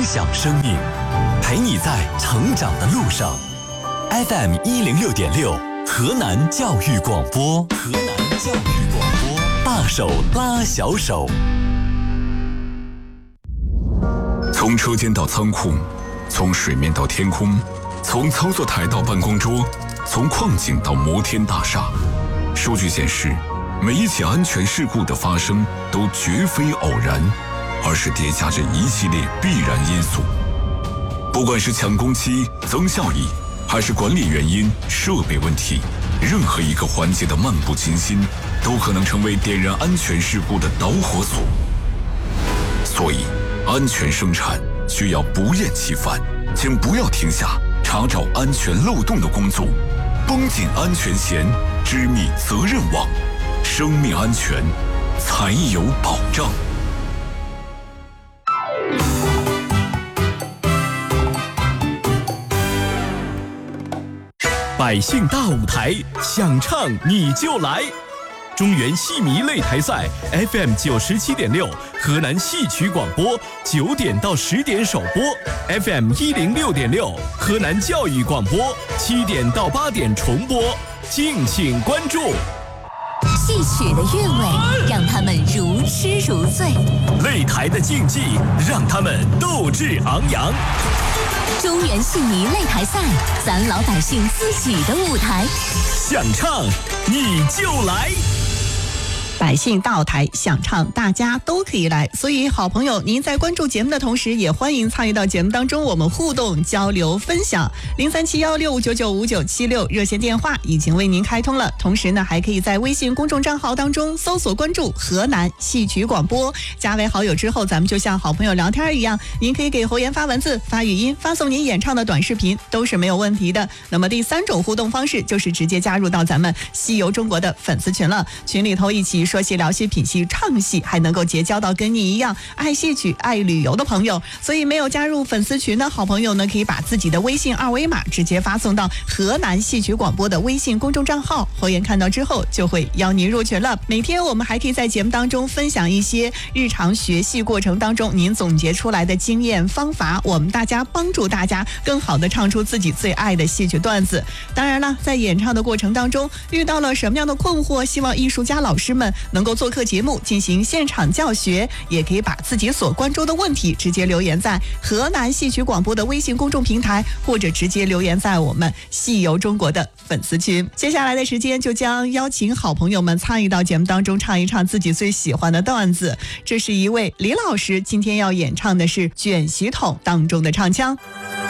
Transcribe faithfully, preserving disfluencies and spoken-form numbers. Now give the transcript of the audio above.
享生命，陪你在成长的路上。F M 一零六点六，河南教育广播，河南教育广播，大手拉小手。 从车间到仓库，从水面到天空，从操作台到办公桌，从矿井到摩天大厦。数据显示，每一起安全事故的发生都绝非偶然，而是叠加着一系列必然因素。不管是抢工期、增效益，还是管理原因、设备问题，任何一个环节的漫不经心，都可能成为点燃安全事故的导火索。所以，安全生产需要不厌其烦，请不要停下查找安全漏洞的工作，绷紧安全弦，织密责任网，生命安全才有保障。 百姓大舞台，想唱你就来！中原戏迷擂台赛 F M 九十七点六，河南戏曲广播九点到十点首播 ，F M 一零六点六，河南教育广播七点到八点重播，敬请关注。 戏曲的韵味让他们如痴如醉， 擂台的竞技让他们斗志昂扬。 中原戏迷擂台赛，咱老百姓自己的舞台， 想唱你就来。 百姓大舞台，想唱大家都可以来，所以好朋友您在关注节目的同时，也欢迎参与到节目当中，我们互动交流分享。零三七幺六五九九五九七六热线电话已经为您开通了，同时呢还可以在微信公众账号当中搜索关注河南戏曲广播，加为好友之后，咱们就像好朋友聊天一样，您可以给侯岩发文字、发语音、发送您演唱的短视频，都是没有问题的。那么第三种互动方式就是直接加入到咱们戏游中国的粉丝群了，群里头一起说戏聊戏品戏唱戏，还能够结交到跟你一样爱戏曲爱旅游的朋友。所以没有加入粉丝群的好朋友呢，可以把自己的微信二维码直接发送到河南戏曲广播的微信公众账号，侯岩看到之后就会邀您入群了。每天我们还可以在节目当中分享一些日常学戏过程当中您总结出来的经验方法，我们大家帮助大家更好的唱出自己最爱的戏曲段子。当然了，在演唱的过程当中遇到了什么样的困惑，希望艺术家老师们能够做客节目进行现场教学，也可以把自己所关注的问题直接留言在河南戏曲广播的微信公众平台，或者直接留言在我们戏游中国的粉丝群。接下来的时间就将邀请好朋友们参与到节目当中，唱一唱自己最喜欢的段子。这是一位李老师今天要演唱的是卷席筒当中的唱腔。